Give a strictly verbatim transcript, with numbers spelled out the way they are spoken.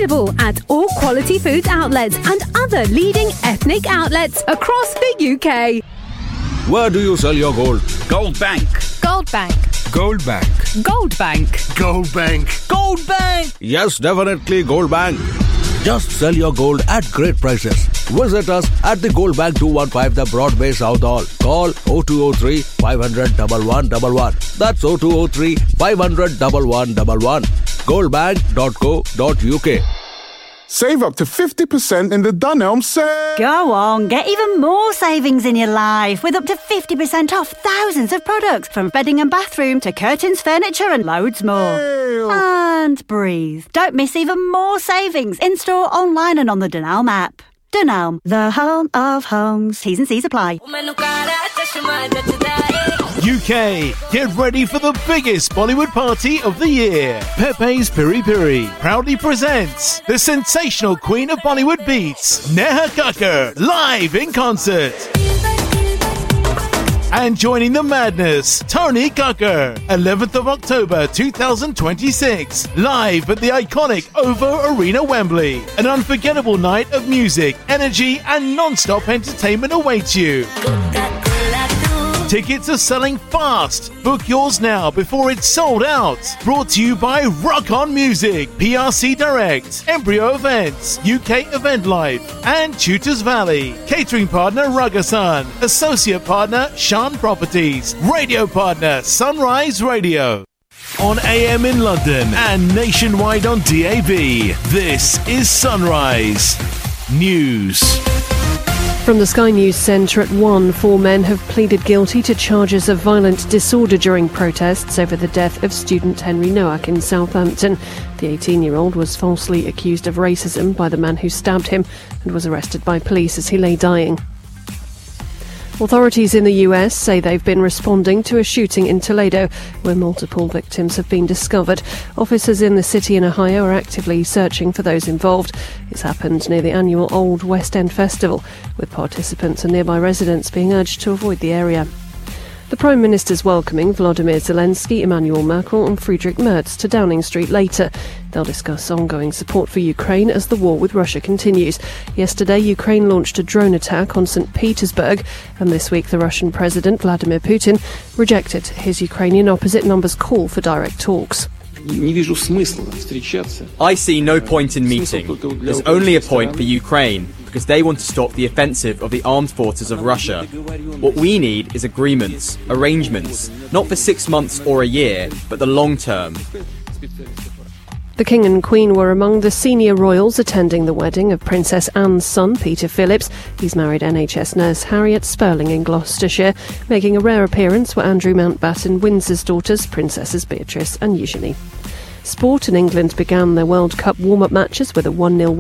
available at all Quality Foods outlets and other leading ethnic outlets across the U K. Where do you sell your gold? Gold Bank. Gold Bank. Gold Bank. Gold Bank. Gold Bank. Gold Bank. Yes, definitely Gold Bank. Just sell your gold at great prices. Visit us at the Gold Bank two one five, the Broadway, South Hall. Call oh two oh three, five hundred, one one one one. That's oh two oh three, five hundred, one one one one. goldbank dot co dot uk. Save up to fifty percent in the Dunelm sale. Go on, get even more savings in your life with up to fifty percent off thousands of products from bedding and bathroom to curtains, furniture and loads more. Sale. And breathe. Don't miss even more savings in-store, online and on the Dunelm app. Dunelm, the home of homes. T's and C's apply. U K, get ready for the biggest Bollywood party of the year. Pepe's Piri Piri proudly presents the sensational queen of Bollywood beats, Neha Kakkar, live in concert. And joining the madness, Tony Kakkar, eleventh of October twenty twenty-six, live at the iconic OVO Arena, Wembley. An unforgettable night of music, energy and non-stop entertainment awaits you. Tickets are selling fast. Book yours now before it's sold out. Brought to you by Rock On Music, P R C Direct, Embryo Events, U K Event Life, and Tutors Valley. Catering partner Ragasan. Associate partner Shan Properties. Radio partner Sunrise Radio. On A M in London and nationwide on D A B, this is Sunrise News. From the Sky News Centre at one, four men have pleaded guilty to charges of violent disorder during protests over the death of student Henry Nowak in Southampton. The eighteen-year-old was falsely accused of racism by the man who stabbed him and was arrested by police as he lay dying. Authorities in the U S say they've been responding to a shooting in Toledo where multiple victims have been discovered. Officers in the city in Ohio are actively searching for those involved. It's happened near the annual Old West End Festival, with participants and nearby residents being urged to avoid the area. The Prime Minister's welcoming Volodymyr Zelensky, Emmanuel Macron and Friedrich Merz to Downing Street later. They'll discuss ongoing support for Ukraine as the war with Russia continues. Yesterday, Ukraine launched a drone attack on Saint Petersburg, and this week the Russian President Vladimir Putin rejected his Ukrainian opposite number's call for direct talks. I see no point in meeting. There's only a point for Ukraine, because they want to stop the offensive of the armed forces of Russia. What we need is agreements, arrangements, not for six months or a year, but the long term. The King and Queen were among the senior royals attending the wedding of Princess Anne's son, Peter Phillips. He's married N H S nurse Harriet Spurling in Gloucestershire. Making a rare appearance were Andrew Mountbatten Windsor's daughters, Princesses Beatrice and Eugenie. Sport in England began their World Cup warm-up matches with a one nil